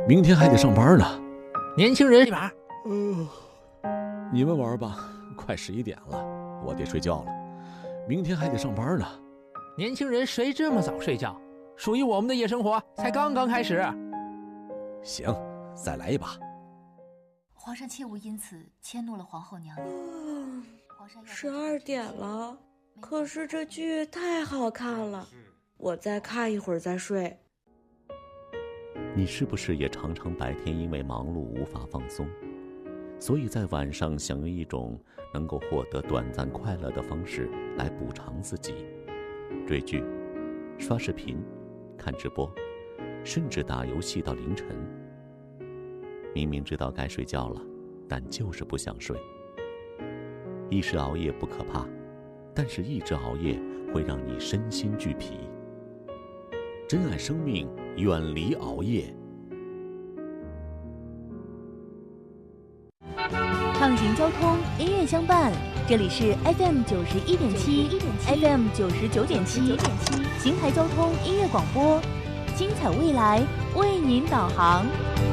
明天还得上班呢。 年轻人， 你们玩吧，快11点了，我得睡觉了。明天还得上班呢。 年轻人谁这么早睡觉？属于我们的夜生活才刚刚开始。 行，再来一把。 皇上切勿因此迁怒了皇后娘娘。 12点了，可是这剧太好看了，我再看一会儿再睡。 你是不是也常常白天因为忙碌无法放松，所以在晚上想用一种能够获得短暂快乐的方式来补偿自己？追剧、刷视频、看直播，甚至打游戏到凌晨。明明知道该睡觉了，但就是不想睡。一时熬夜不可怕，但是一直熬夜会让你身心俱疲。珍爱生命，远离熬夜。 畅行交通，音乐相伴，这里是 FM 91.7 FM 99.7邢台交通音乐广播，精彩未来为您导航。